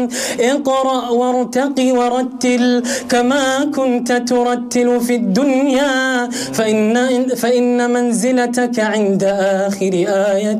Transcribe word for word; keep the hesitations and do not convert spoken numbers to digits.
اقرأ وارتق ورتل كما كنت ترتل في الدنيا، فإن, فإن منزلتك عند آخر آية